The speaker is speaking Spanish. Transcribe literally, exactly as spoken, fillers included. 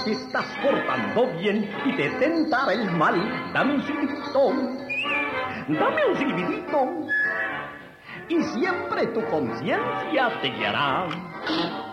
te estás portando bien y te tentará el mal. Dame un silbidito, dame un silbidito, y siempre tu conciencia te guiará.